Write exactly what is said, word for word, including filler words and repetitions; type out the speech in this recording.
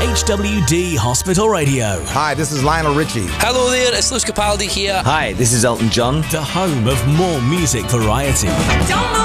H W D Hospital Radio. Hi, this is Lionel Richie. Hello there, it's Lewis Capaldi here. Hi, this is Elton John. The home of more music variety. Don't know